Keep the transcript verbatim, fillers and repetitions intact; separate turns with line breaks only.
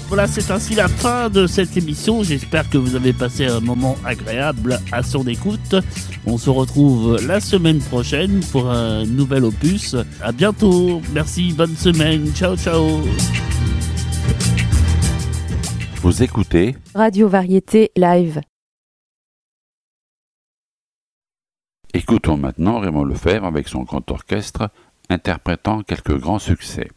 Voilà, c'est ainsi la fin de cette émission. J'espère que vous avez passé un moment agréable à son écoute. On se retrouve la semaine prochaine pour un nouvel opus. À bientôt. Merci, bonne semaine. Ciao, ciao.
Vous écoutez
Radio Variété Live.
Écoutons maintenant Raymond Lefebvre avec son grand orchestre interprétant quelques grands succès.